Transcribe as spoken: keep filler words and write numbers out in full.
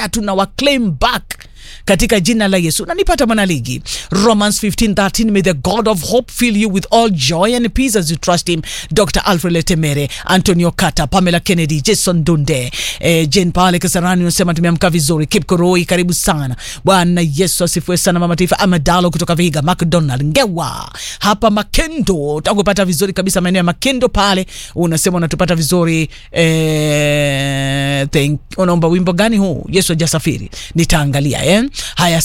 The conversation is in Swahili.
tunawa claim back katika jina la Yesu. Na nipata mwanaligi Romans fifteen thirteen, may the God of hope fill you with all joy and peace as you trust him. Doctor Alfred Letemere, Antonio Kata, Pamela Kennedy, Jason Dunde, eh, Jane Pale Kasarani unasema tumeamka vizuri. Kip Koroi, karibu sana. Bwana Yesu asifiwe sana. Mama Taifa Amadalo kutoka Vihiga, McDonald Ngewa hapa Makendo, takupata vizuri kabisa maeneo ya Makendo pale. Unasema unatupata vizuri. eh, thank, unaomba wimbo gani huu? Yesu hajasafiri. Nitaangalia eh. Haya